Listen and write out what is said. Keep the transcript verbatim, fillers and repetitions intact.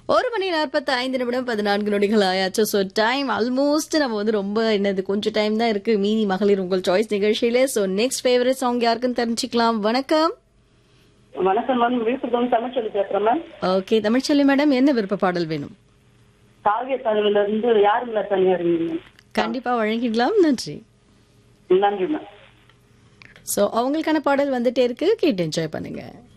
ஒரு மணி நாற்பத்தி ஐந்து நிமிடம் பதினான்கு நொடிகள் ஆயாச்சு. ஸோ டைம் ஆல்மோஸ்ட் நம்ம வந்து ரொம்ப என்னது கொஞ்சம் டைம் தான் இருக்கு மீனி மகளிர் உங்கள் சாய்ஸ் நிகழ்ச்சியில. ஸோ நெக்ஸ்ட் ஃபேவரட் சாங் யாருக்குன்னு தெரிஞ்சுக்கலாம். வணக்கம். வணக்கம் மேம், விழுப்புரம் தமிழ்ச்சொல்லி பேசுறேன் மேம். ஓகே தமிழ்ச்செல்வி மேடம், என்ன விருப்ப பாடல் வேணும்? காவிய தலைவில இருந்து யாருங்களா தனியார் மேம். கண்டிப்பா வழங்கிடலாம். நன்றி. நன்றி மேம். ஸோ அவங்களுக்கான பாடல் வந்துட்டே இருக்கு, கேட்டு என்ஜாய் பண்ணுங்க.